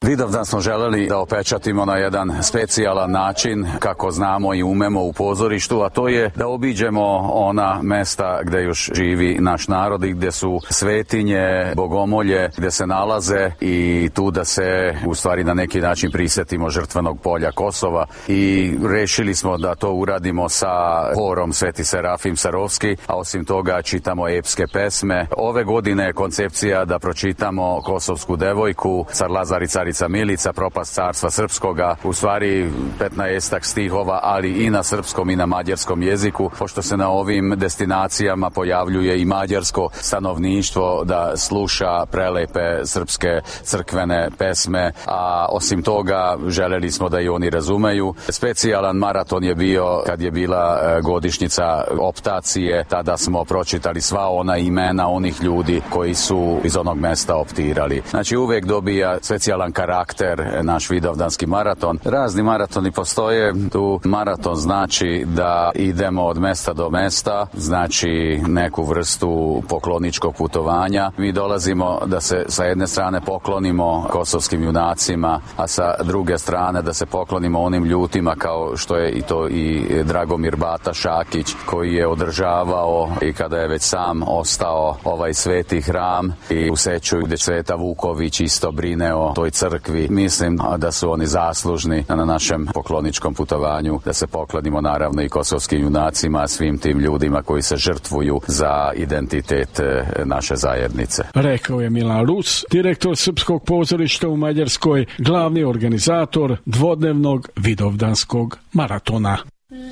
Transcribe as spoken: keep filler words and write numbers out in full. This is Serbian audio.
Vidovdan smo želeli da opečatimo na jedan specijalan način kako znamo i umemo u pozorištu, a to je da obiđemo ona mesta gde još živi naš narod i gde su svetinje, bogomolje, gde se nalaze i tu da se u stvari na neki način prisetimo žrtvenog polja Kosova i rešili smo da to uradimo sa horom Sveti Serafim Sarovski, a osim toga čitamo epske pesme. Ove godine je koncepcija da pročitamo Kosovsku devojku, car Lazar i carica Milica, propast carstva srpskoga, u stvari petnaestak stihova, ali i na srpskom i na mađarskom jeziku, pošto se na ovim destinacijama pojavljuje i mađarsko stanovništvo da sluša prelepe srpske crkvene pesme, a osim toga želeli smo da i oni razumeju. Specijalan maraton je bio kad je bila godišnjica optacije, tada smo pročitali sva ona imena onih ljudi koji su iz onog mesta optirali. Znači uvek dobija specijalan karakter naš vidovdanski maraton. Razni maratoni postoje, tu maraton znači da idemo od mesta do mesta, znači neku vrstu pokloničkog putovanja. Mi dolazimo da se sa jedne strane poklonimo kosovskim junacima, a sa druge strane da se poklonimo onim ljutima kao što je i to i Dragomir Bata Šakić, koji je održavao i kada je već sam ostao ovaj sveti hram i u Seću gde Sveta Vuković isto brine o toj crkvi. Mislim da su oni zaslužni na našem pokloničkom putovanju, da se poklonimo naravno i kosovskim junacima, svim tim ljudima koji se žrtvuju za identitet naše zajednice. Rekao je Milan Rus, direktor Srpskog pozorišta u Mađarskoj, glavni organizator dvodnevnog vidovdanskog maratona.